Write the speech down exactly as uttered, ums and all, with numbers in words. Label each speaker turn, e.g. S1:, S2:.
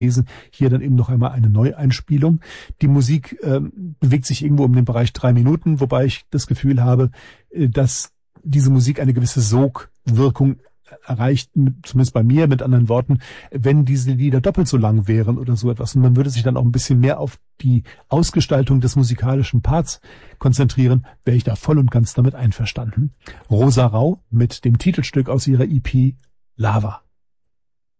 S1: Hier dann eben noch einmal eine Neueinspielung. Die Musik ähm, bewegt sich irgendwo um den Bereich drei Minuten, wobei ich das Gefühl habe, äh, dass diese Musik eine gewisse Sogwirkung erreicht, zumindest bei mir, mit anderen Worten, wenn diese Lieder doppelt so lang wären oder so etwas. Und man würde sich dann auch ein bisschen mehr auf die Ausgestaltung des musikalischen Parts konzentrieren, wäre ich da voll und ganz damit einverstanden. Rosa Rau mit dem Titelstück aus ihrer E P Lava.